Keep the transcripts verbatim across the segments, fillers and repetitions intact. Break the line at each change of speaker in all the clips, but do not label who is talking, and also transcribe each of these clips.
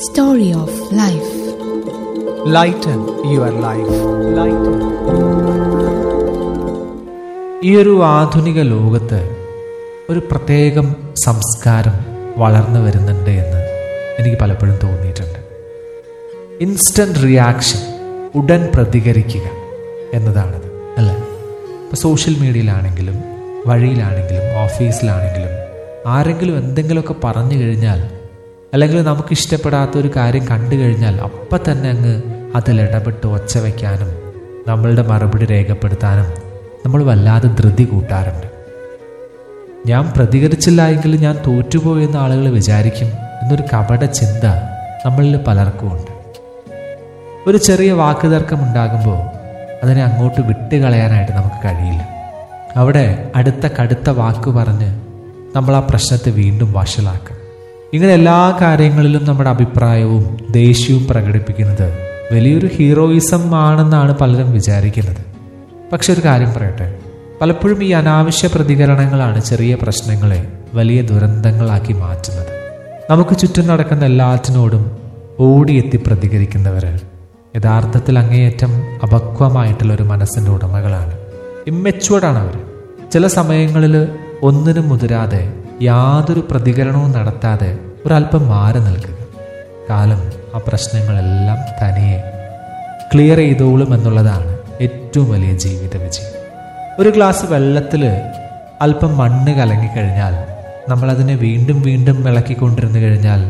Story of Life.
Lighten your life. Lighten. ഈ ഒരു ആധുനിക ലോകത്ത് ഒരു പ്രത്യേകം സംസ്കാരം വളർന്നു വരുന്നുണ്ട് എന്ന് എനിക്ക് പലപ്പോഴും തോന്നിയിട്ടുണ്ട്. ഇൻസ്റ്റന്റ് റിയാക്ഷൻ, ഉടൻ പ്രതികരിക്കുക എന്നതാണത്, അല്ലേ? ഇപ്പോൾ സോഷ്യൽ മീഡിയയിലാണെങ്കിലും വഴിയിലാണെങ്കിലും ഓഫീസിലാണെങ്കിലും ആരെങ്കിലും എന്തെങ്കിലുമൊക്കെ പറഞ്ഞു കഴിഞ്ഞാൽ, അല്ലെങ്കിൽ നമുക്ക് ഇഷ്ടപ്പെടാത്ത ഒരു കാര്യം കണ്ടു കഴിഞ്ഞാൽ അപ്പം തന്നെ അങ്ങ് അതിലിടപെട്ട് ഒച്ച വയ്ക്കാനും നമ്മളുടെ മറുപടി രേഖപ്പെടുത്താനും നമ്മൾ വല്ലാതെ ധൃതി കൂട്ടാറുണ്ട്. ഞാൻ പ്രതികരിച്ചില്ല എങ്കിൽ ഞാൻ തോറ്റുപോയെന്ന് ആളുകൾ വിചാരിക്കും എന്നൊരു കപട ചിന്ത നമ്മളിൽ പലർക്കുമുണ്ട്. ഒരു ചെറിയ വാക്കുതർക്കം ഉണ്ടാകുമ്പോൾ അതിനെ അങ്ങോട്ട് വിട്ടുകളയാനായിട്ട് നമുക്ക് കഴിയില്ല. അവിടെ അടുത്ത കടുത്ത വാക്ക് പറഞ്ഞ് നമ്മൾ ആ പ്രശ്നത്തെ വീണ്ടും വഷളാക്കും. ഇങ്ങനെ എല്ലാ കാര്യങ്ങളിലും നമ്മുടെ അഭിപ്രായവും ദേഷ്യവും പ്രകടിപ്പിക്കുന്നത് വലിയൊരു ഹീറോയിസം ആണെന്നാണ് പലരും വിചാരിക്കുന്നത്. പക്ഷെ ഒരു കാര്യം പറയട്ടെ, പലപ്പോഴും ഈ അനാവശ്യ പ്രതികരണങ്ങളാണ് ചെറിയ പ്രശ്നങ്ങളെ വലിയ ദുരന്തങ്ങളാക്കി മാറ്റുന്നത്. നമുക്ക് ചുറ്റും നടക്കുന്ന എല്ലാറ്റിനോടും ഓടിയെത്തി പ്രതികരിക്കുന്നവർ യഥാർത്ഥത്തിൽ അങ്ങേയറ്റം അപക്വമായിട്ടുള്ളൊരു മനസ്സിൻ്റെ ഉടമകളാണ്. ഇമ്മെച്യൂർഡാണ് അവർ. ചില സമയങ്ങളിൽ ഒന്നിനും മുതിരാതെ യാതൊരു പ്രതികരണവും നടത്താതെ ഒരല്പം മാറി നിൽക്കുക. കാലം ആ പ്രശ്നങ്ങളെല്ലാം തനിയെ ക്ലിയർ ചെയ്തോളും എന്നുള്ളതാണ് ഏറ്റവും വലിയ ജീവിത വിജയം. ഒരു ഗ്ലാസ് വെള്ളത്തിൽ അല്പം മണ്ണ് കലങ്ങിക്കഴിഞ്ഞാൽ നമ്മളതിനെ വീണ്ടും വീണ്ടും ഇളക്കിക്കൊണ്ടിരുന്നു കഴിഞ്ഞാൽ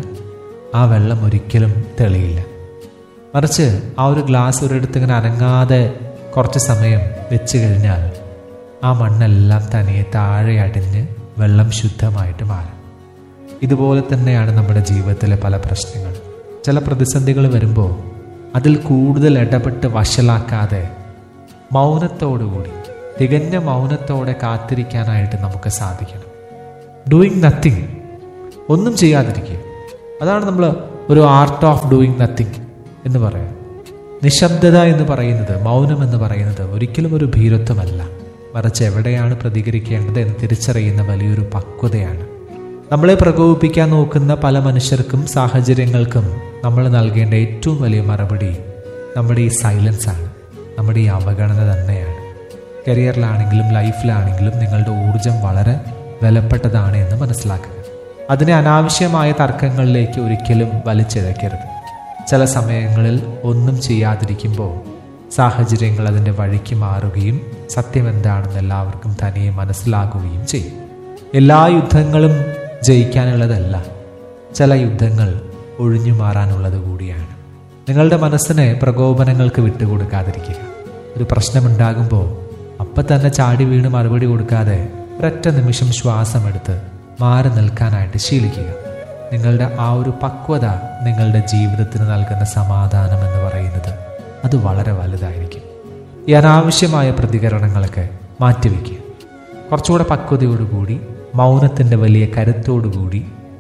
ആ വെള്ളം ഒരിക്കലും തെളിയില്ല. മറിച്ച് ആ ഒരു ഗ്ലാസ് ഒരിടത്ത് ഇങ്ങനെ അനങ്ങാതെ കുറച്ച് സമയം വെച്ച് കഴിഞ്ഞാൽ ആ മണ്ണെല്ലാം തനിയെ താഴെ അടിഞ്ഞ് വെള്ളം ശുദ്ധമായിട്ട് മാറും. ഇതുപോലെ തന്നെയാണ് നമ്മുടെ ജീവിതത്തിലെ പല പ്രശ്നങ്ങൾ. ചില പ്രതിസന്ധികൾ വരുമ്പോൾ അതിൽ കൂടുതൽ ഇടപെട്ട് വഷളാക്കാതെ മൗനത്തോടുകൂടി, തികഞ്ഞ മൗനത്തോടെ കാത്തിരിക്കാനായിട്ട് നമുക്ക് സാധിക്കണം. ഡൂയിങ് നത്തിങ്, ഒന്നും ചെയ്യാതിരിക്കുക. അതാണ് നമ്മൾ ഒരു ആർട്ട് ഓഫ് ഡൂയിങ് നത്തിങ് എന്ന് പറയാം. നിശബ്ദത എന്ന് പറയുന്നത്, മൗനം എന്ന് പറയുന്നത് ഒരിക്കലും ഒരു ഭീരുത്വമല്ല, മറിച്ച് എവിടെയാണ് പ്രതികരിക്കേണ്ടത് എന്ന് തിരിച്ചറിയുന്ന വലിയൊരു പക്വതയാണ്. നമ്മളെ പ്രകോപിപ്പിക്കാൻ നോക്കുന്ന പല മനുഷ്യർക്കും സാഹചര്യങ്ങൾക്കും നമ്മൾ നൽകേണ്ട ഏറ്റവും വലിയ മറുപടി നമ്മുടെ ഈ സൈലൻസ് ആണ്, നമ്മുടെ ഈ അവഗണന തന്നെയാണ്. കരിയറിലാണെങ്കിലും ലൈഫിലാണെങ്കിലും നിങ്ങളുടെ ഊർജം വളരെ വിലപ്പെട്ടതാണ് എന്ന് മനസ്സിലാക്കുക. അതിനെ അനാവശ്യമായ തർക്കങ്ങളിലേക്ക് ഒരിക്കലും വലിച്ചിഴക്കരുത്. ചില സമയങ്ങളിൽ ഒന്നും ചെയ്യാതിരിക്കുമ്പോൾ സാഹചര്യങ്ങൾ അതിൻ്റെ വഴിക്ക് മാറുകയും സത്യം എന്താണെന്ന് എല്ലാവർക്കും തനിയെ മനസ്സിലാകുകയും ചെയ്യും. എല്ലാ യുദ്ധങ്ങളും ജയിക്കാനുള്ളതല്ല, ചില യുദ്ധങ്ങൾ ഒഴിഞ്ഞു മാറാനുള്ളത് കൂടിയാണ്. നിങ്ങളുടെ മനസ്സിനെ പ്രകോപനങ്ങൾക്ക് വിട്ടുകൊടുക്കാതിരിക്കുക. ഒരു പ്രശ്നമുണ്ടാകുമ്പോൾ അപ്പം തന്നെ ചാടി വീണ് മറുപടി കൊടുക്കാതെ ഒരൊറ്റ നിമിഷം ശ്വാസമെടുത്ത് മാറി നിൽക്കാനായിട്ട് ശീലിക്കുക. നിങ്ങളുടെ ആ ഒരു പക്വത നിങ്ങളുടെ ജീവിതത്തിന് നൽകുന്ന സമാധാനം എന്ന് പറയുന്നത് അത് വളരെ വലുതായിരിക്കും. ഈ അനാവശ്യമായ പ്രതികരണങ്ങളൊക്കെ മാറ്റിവെക്കുക. കുറച്ചുകൂടെ പക്വതയോടുകൂടി, മൗനത്തിൻ്റെ വലിയ കരുത്തോടുകൂടി,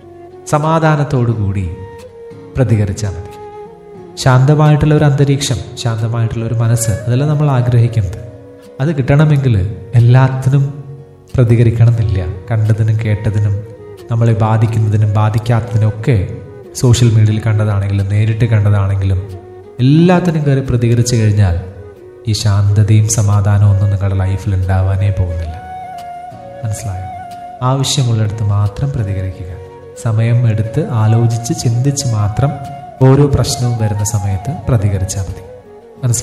സമാധാനത്തോടുകൂടി പ്രതികരിച്ചാൽ മതി. ശാന്തമായിട്ടുള്ള ഒരു അന്തരീക്ഷം, ശാന്തമായിട്ടുള്ള ഒരു മനസ്സ്, അതെല്ലാം നമ്മൾ ആഗ്രഹിക്കുന്നത്. അത് കിട്ടണമെങ്കിൽ എല്ലാത്തിനും പ്രതികരിക്കണം എന്നില്ല. കണ്ടതിനും കേട്ടതിനും നമ്മളെ ബാധിക്കുന്നതിനും ബാധിക്കാത്തതിനും ഒക്കെ സോഷ്യൽ മീഡിയയിൽ കണ്ടതാണെങ്കിലും നേരിട്ട് കണ്ടതാണെങ്കിലും എല്ലാത്തിനും കയറി പ്രതികരിച്ചു കഴിഞ്ഞാൽ ഈ ശാന്തതയും സമാധാനവും ഒന്നും നിങ്ങളുടെ ലൈഫിൽ ഉണ്ടാവാനേ പോകുന്നില്ല. മനസ്സിലായോ? ആവശ്യമുള്ളിടത്ത് മാത്രം പ്രതികരിക്കുക. സമയം എടുത്ത് ആലോചിച്ച് ചിന്തിച്ച് മാത്രം ഓരോ പ്രശ്നവും വരുന്ന സമയത്ത് പ്രതികരിച്ചാൽ മതി. മനസ്സിലായി?